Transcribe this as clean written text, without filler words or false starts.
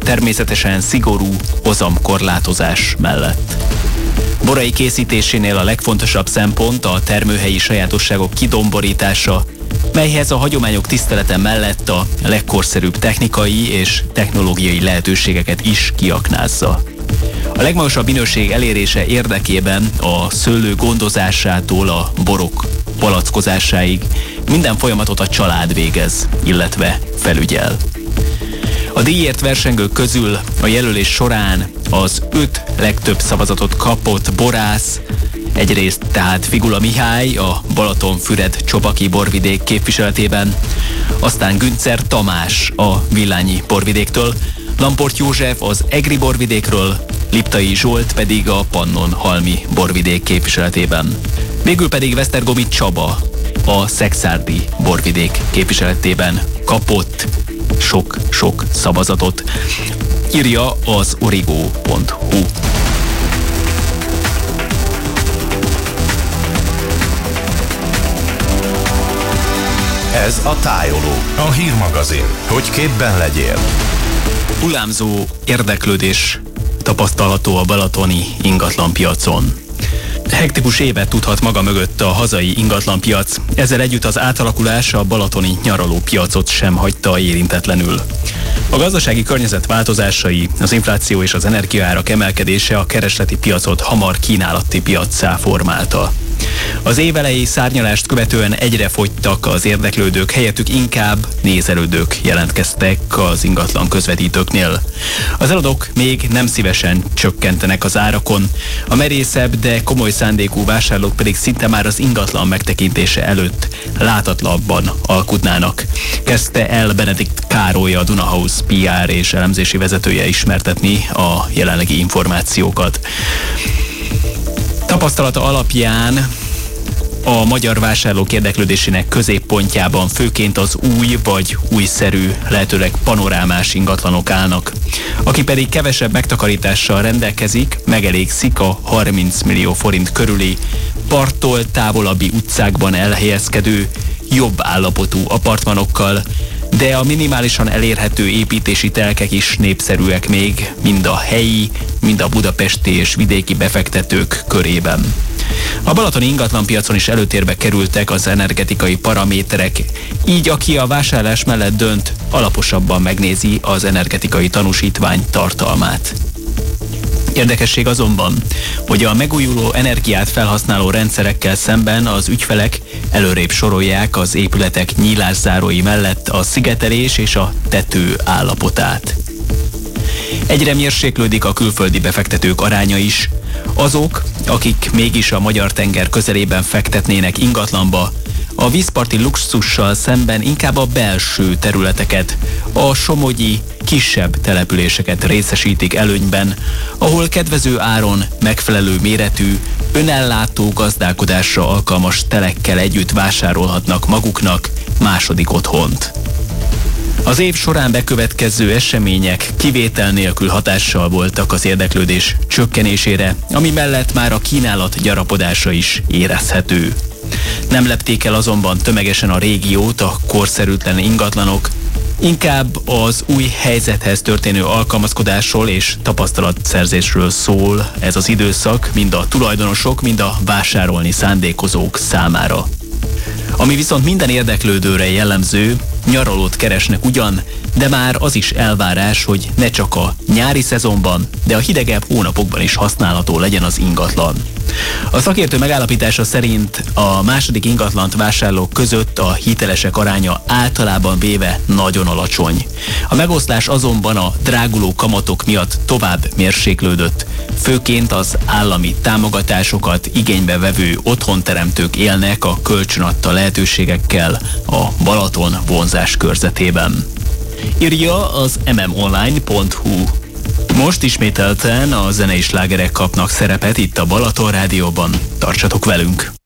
természetesen szigorú hozamkorlátozás mellett. Borai készítésénél a legfontosabb szempont a termőhelyi sajátosságok kidomborítása, melyhez a hagyományok tisztelete mellett a legkorszerűbb technikai és technológiai lehetőségeket is kiaknázza. A legmagasabb minőség elérése érdekében a szőlő gondozásától a borok palackozásáig minden folyamatot a család végez, illetve felügyel. A díjért versengők közül a jelölés során az 5 legtöbb szavazatot kapott borász, egyrészt tehát Figula Mihály a Balatonfüred-Csopaki borvidék képviseletében, aztán Güncer Tamás a Villányi borvidéktől, Lamport József az Egri borvidékről, Liptai Zsolt pedig a Pannonhalmi borvidék képviseletében. Végül pedig Vesztergomi Csaba a Szekszárdi borvidék képviseletében kapott sok szavazatot, írja az origo.hu. Ez a Tájoló, a hírmagazin, hogy képben legyél. Hullámzó érdeklődés tapasztalható a balatoni ingatlanpiacon. Hektikus évet tudhat maga mögött a hazai ingatlanpiac, ezzel együtt az átalakulás a balatoni nyaralópiacot sem hagyta érintetlenül. A gazdasági környezet változásai, az infláció és az energiaárak emelkedése a keresleti piacot hamar kínálati piaccá formálta. Az évelei szárnyalást követően egyre fogytak az érdeklődők, helyettük inkább nézelődők jelentkeztek az ingatlan közvetítőknél. Az eladók még nem szívesen csökkentenek az árakon, a merészebb, de komoly szándékú vásárlók pedig szinte már az ingatlan megtekintése előtt látatlanban alkudnának. Kezdte el Benedikt Károly, a Dunahouse PR és elemzési vezetője ismertetni a jelenlegi információkat. Tapasztalata alapján a magyar vásárlók érdeklődésének középpontjában főként az új vagy újszerű, lehetőleg panorámás ingatlanok állnak. Aki pedig kevesebb megtakarítással rendelkezik, megelégszik a 30 millió forint körüli, parttól távolabbi utcákban elhelyezkedő, jobb állapotú apartmanokkal, de a minimálisan elérhető építési telkek is népszerűek még, mind a helyi, mind a budapesti és vidéki befektetők körében. A balatoni ingatlanpiacon is előtérbe kerültek az energetikai paraméterek, így aki a vásárlás mellett dönt, alaposabban megnézi az energetikai tanúsítvány tartalmát. Érdekesség azonban, hogy a megújuló energiát felhasználó rendszerekkel szemben az ügyfelek előrébb sorolják az épületek nyílászárói mellett a szigetelés és a tető állapotát. Egyre mérséklődik a külföldi befektetők aránya is. Azok, akik mégis a magyar tenger közelében fektetnének ingatlanba, a vízparti luxussal szemben inkább a belső területeket, a somogyi, kisebb településeket részesítik előnyben, ahol kedvező áron megfelelő méretű, önellátó gazdálkodásra alkalmas telekkel együtt vásárolhatnak maguknak második otthont. Az év során bekövetkező események kivétel nélkül hatással voltak az érdeklődés csökkenésére, ami mellett már a kínálat gyarapodása is érezhető. Nem lepték el azonban tömegesen a régiót a korszerűtlen ingatlanok, inkább az új helyzethez történő alkalmazkodásról és tapasztalatszerzésről szól ez az időszak, mind a tulajdonosok, mind a vásárolni szándékozók számára. Ami viszont minden érdeklődőre jellemző, nyaralót keresnek ugyan, de már az is elvárás, hogy ne csak a nyári szezonban, de a hidegebb hónapokban is használható legyen az ingatlan. A szakértő megállapítása szerint a második ingatlant vásárlók között a hitelesek aránya általában véve nagyon alacsony. A megoszlás azonban a dráguló kamatok miatt tovább mérséklődött. Főként az állami támogatásokat igénybe vevő otthonteremtők élnek a kölcsönadta lehetőségekkel a Balaton vonzás körzetében. Írja az mmonline.hu. Most ismételten a zenei slágerek kapnak szerepet itt a Balaton Rádióban. Tartsatok velünk!